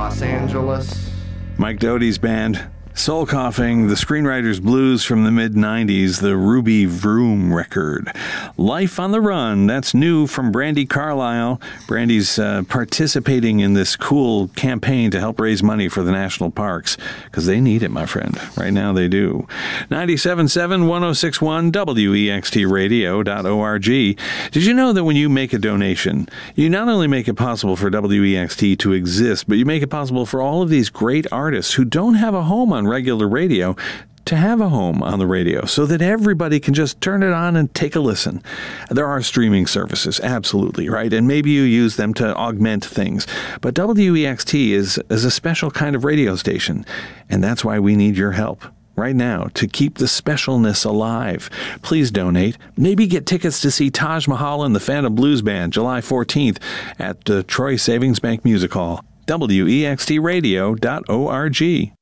Los Angeles. Mike Doty's band, Soul Coughing, the Screenwriter's Blues from the mid-90s, the Ruby Vroom record. Life on the Run, that's new from Brandi Carlile. Brandi's participating in this cool campaign to help raise money for the national parks, because they need it, my friend. Right now they do. 97.7, 106.1, WEXTradio.org. Did you know that when you make a donation, you not only make it possible for WEXT to exist, but you make it possible for all of these great artists who don't have a home on regular radio to have a home on the radio so that everybody can just turn it on and take a listen. There are streaming services, absolutely, right? And maybe you use them to augment things. But WEXT is a special kind of radio station, and that's why we need your help right now to keep the specialness alive. Please donate. Maybe get tickets to see Taj Mahal and the Phantom Blues Band July 14th at Troy Savings Bank Music Hall. WEXTradio.org.